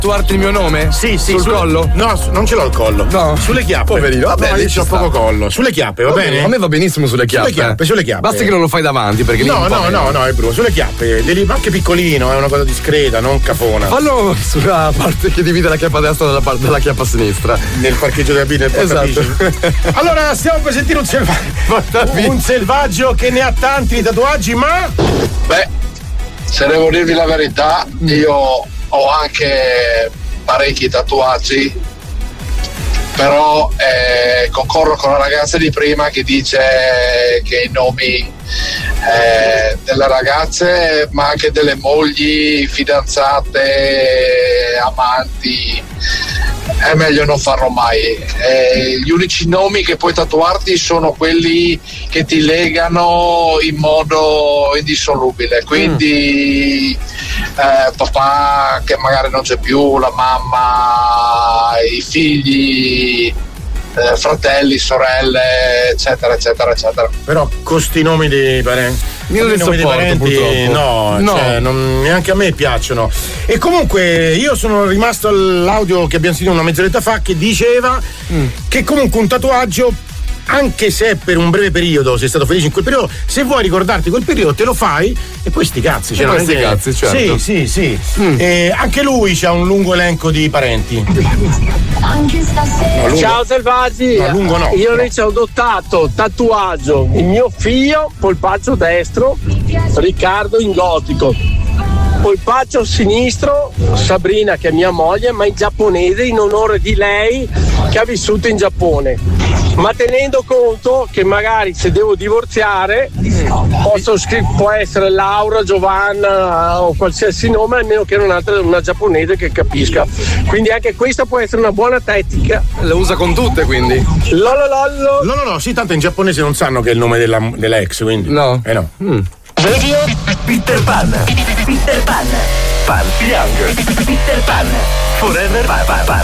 tatuarti il mio nome? Sì, sul collo? No, non ce l'ho il collo. No. Sulle chiappe. Poverino, vabbè, no, lì io ci c'ho sta. poco collo. Sulle chiappe, va bene? A me va benissimo sulle chiappe. Sulle chiappe. Basta che non lo fai davanti, perché lì No, un po' no, è Bruno, sulle chiappe. Anche piccolino, è una cosa discreta, non cafona. Fallo sulla parte che divide la chiappa destra dalla chiappa sinistra. Nel parcheggio della Bina, Esatto. Allora, stiamo per sentire un selvaggio che ne ha tanti di tatuaggi, ma. Beh, se devo dirvi la verità, io ho anche parecchi tatuaggi, però concorro con la ragazza di prima che dice che i nomi delle ragazze, ma anche delle mogli, fidanzate, amanti, è meglio non farlo mai. Gli unici nomi che puoi tatuarti sono quelli che ti legano in modo indissolubile, quindi papà che magari non c'è più, la mamma, i figli, fratelli, sorelle, eccetera eccetera eccetera. Però costi nomi dei parenti. Io non li sopporto, purtroppo. No. Cioè, neanche a me piacciono. E comunque io sono rimasto all'audio che abbiamo sentito una mezz'oretta fa che diceva che comunque un tatuaggio, anche se per un breve periodo sei stato felice in quel periodo, se vuoi ricordarti quel periodo te lo fai e poi sti cazzi. E poi sti cazzi, certo. Sì. Anche lui c'ha un lungo elenco di parenti. Ciao selvaggi, lungo no. Io invece ho adottato tatuaggio il mio figlio, polpaccio destro, Riccardo in gotico, polpaccio sinistro, Sabrina che è mia moglie, ma in giapponese in onore di lei che ha vissuto in Giappone, ma tenendo conto che magari se devo divorziare può essere Laura, Giovanna o qualsiasi nome, almeno che una giapponese che capisca, quindi anche questa può essere una buona tecnica. Lo usa con tutte, quindi? No, sì, tanto in giapponese non sanno che è il nome della ex, quindi no. Radio Peter Pan Pan Young Peter Pan Forever Pan